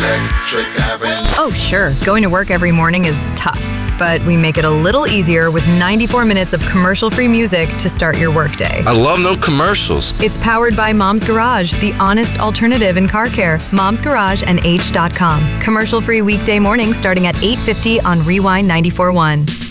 Electric Avenue. Oh, sure, going to work every morning is tough, but we make it a little easier with 94 minutes of commercial-free music to start your workday. I love no commercials. It's powered by Mom's Garage, the honest alternative in car care. Mom's Garage and H.com. Commercial-free weekday mornings starting at 8:50 on Rewind 94.1.